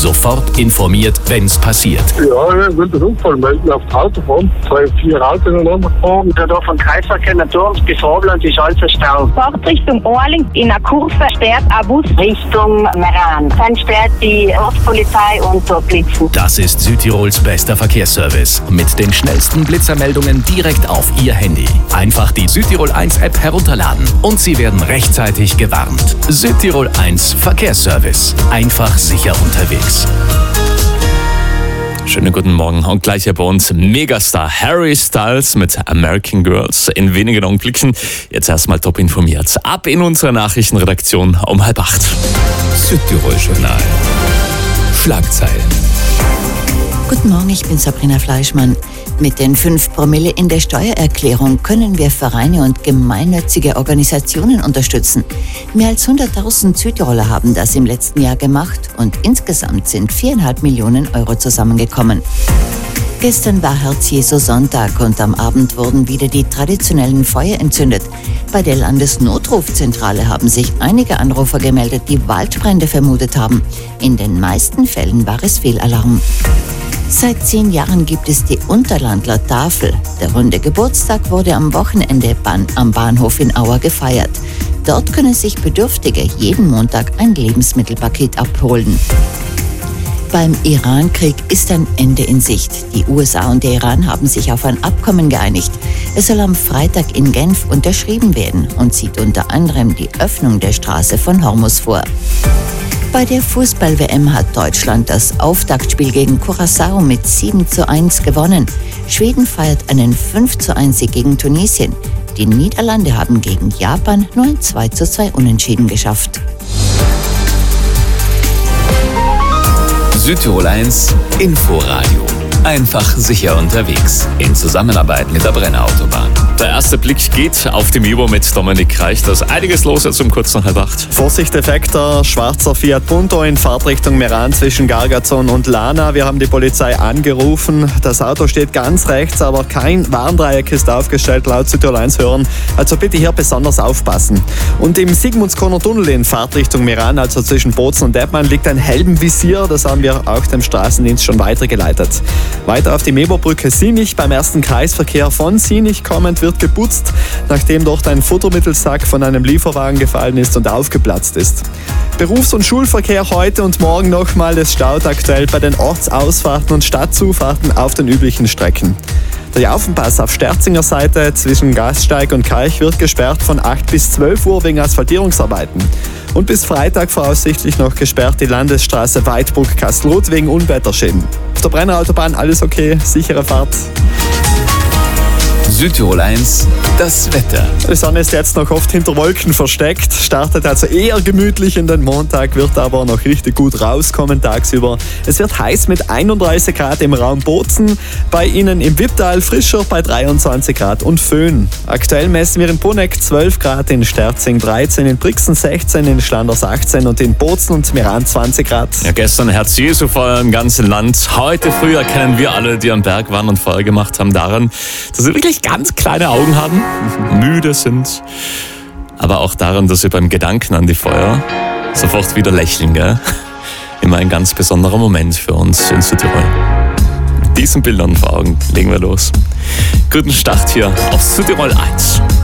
sofort informiert, wenn's passiert. Ja, ich will den Unfall melden auf die Autobahn. 2, 4 Autos ineinander gefahren. Da vom Kreisverkehr Naturms bis Vorland ist alles ein Stau. Fahrtrichtung Orling in einer Kurve sperrt ein Bus Richtung Meran. Dann sperrt die Ortspolizei und dort blitzen. Das ist Südtirols bester Verkehrsservice. Mit den schnellsten Blitzermeldungen direkt auf Ihr Handy. Einfach die Südtirol 1 App herunterladen und Sie werden rechtzeitig gewarnt. Südtirol 1 Verkehrsservice. Einfach sicher unterwegs. Schönen guten Morgen und gleich hier bei uns Megastar Harry Styles mit American Girls in wenigen Augenblicken. Jetzt erstmal top informiert. Ab in unsere Nachrichtenredaktion um 7:30. Südtirol Journal. Schlagzeilen. Guten Morgen, ich bin Sabrina Fleischmann. Mit den 5 Promille in der Steuererklärung können wir Vereine und gemeinnützige Organisationen unterstützen. Mehr als 100.000 Südtiroler haben das im letzten Jahr gemacht und insgesamt sind 4,5 Millionen Euro zusammengekommen. Gestern war Herz-Jesu-Sonntag und am Abend wurden wieder die traditionellen Feuer entzündet. Bei der Landesnotrufzentrale haben sich einige Anrufer gemeldet, die Waldbrände vermutet haben. In den meisten Fällen war es Fehlalarm. Seit 10 Jahren gibt es die Unterlandler Tafel. Der runde Geburtstag wurde am Wochenende am Bahnhof in Auer gefeiert. Dort können sich Bedürftige jeden Montag ein Lebensmittelpaket abholen. Beim Iran-Krieg ist ein Ende in Sicht. Die USA und der Iran haben sich auf ein Abkommen geeinigt. Es soll am Freitag in Genf unterschrieben werden und sieht unter anderem die Öffnung der Straße von Hormuz vor. Bei der Fußball-WM hat Deutschland das Auftaktspiel gegen Curaçao mit 7:1 gewonnen. Schweden feiert einen 5:1 gegen Tunesien. Die Niederlande haben gegen Japan nur ein 2:2 Unentschieden geschafft. Südtirol 1 Inforadio. Einfach sicher unterwegs. In Zusammenarbeit mit der Brenner Autobahn. Der erste Blick geht auf die Mibo mit Dominik Reich. Da ist einiges los jetzt um kurz nach 7:30. Vorsicht, effekter schwarzer Fiat Punto in Fahrtrichtung Meran zwischen Gargazon und Lana. Wir haben die Polizei angerufen. Das Auto steht ganz rechts, aber kein Warndreieck ist aufgestellt, laut Südtirol 1 hören. Also bitte hier besonders aufpassen. Und im Sigmundskorner Tunnel in Fahrtrichtung Meran, also zwischen Bozen und Deppmann, liegt ein Helmvisier. Das haben wir auch dem Straßendienst schon weitergeleitet. Weiter auf die Meberbrücke Sinich. Beim ersten Kreisverkehr von Sinich kommend wird geputzt, nachdem dort ein Futtermittelsack von einem Lieferwagen gefallen ist und aufgeplatzt ist. Berufs- und Schulverkehr heute und morgen nochmal. Es staut aktuell bei den Ortsausfahrten und Stadtzufahrten auf den üblichen Strecken. Der Jaufenpass auf Sterzinger Seite zwischen Gasteig und Kalch wird gesperrt von 8 bis 12 Uhr wegen Asphaltierungsarbeiten. Und bis Freitag voraussichtlich noch gesperrt die Landesstraße Weidbruck-Kastelruth wegen Unwetterschäden. Auf der Brenner Autobahn alles okay, sichere Fahrt. Südtirol 1, das Wetter. Die Sonne ist jetzt noch oft hinter Wolken versteckt, startet also eher gemütlich in den Montag, wird aber noch richtig gut rauskommen tagsüber. Es wird heiß mit 31 Grad im Raum Bozen, bei Ihnen im Wipptal frischer bei 23 Grad und Föhn. Aktuell messen wir in Poneck 12 Grad, in Sterzing 13, in Brixen 16, in Schlanders 18 und in Bozen und Meran 20 Grad. Ja, gestern Herz-Jesu-Feuer im ganzen Land. Heute früh erkennen wir alle, die am Berg waren und Feuer gemacht haben, daran, dass sie wirklich ganz kleine Augen haben, müde sind, aber auch daran, dass sie beim Gedanken an die Feuer sofort wieder lächeln, gell? Immer ein ganz besonderer Moment für uns in Südtirol. Mit diesen Bildern vor Augen legen wir los. Guten Start hier auf Südtirol 1.